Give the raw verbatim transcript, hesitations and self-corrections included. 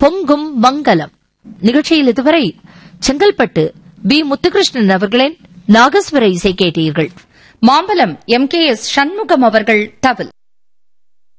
பொங்கும் மங்கலம். நிகழ்ச்சியில் இதுவரை செங்கல்பட்டு பி முத்துகிருஷ்ணன் அவர்களின் நாகஸ்வர இசை கேட்டீர்கள். Mambalam M K S Shanmugam அவர்கள் தவில்.